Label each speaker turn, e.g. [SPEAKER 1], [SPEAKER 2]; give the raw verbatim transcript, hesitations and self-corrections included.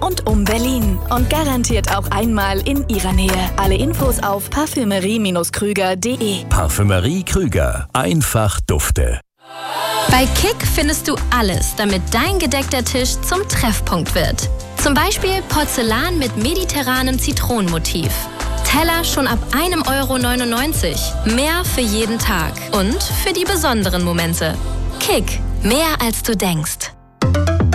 [SPEAKER 1] und um Berlin. Und garantiert auch einmal in Ihrer Nähe. Alle Infos auf parfümerie Krüger punkt de.
[SPEAKER 2] Parfümerie Krüger. Einfach Dufte.
[SPEAKER 3] Bei Kick findest du alles, damit dein gedeckter Tisch zum Treffpunkt wird. Zum Beispiel Porzellan mit mediterranem Zitronenmotiv. Teller schon ab einem Euro neunundneunzig. Mehr für jeden Tag und für die besonderen Momente. Kick, mehr als du denkst.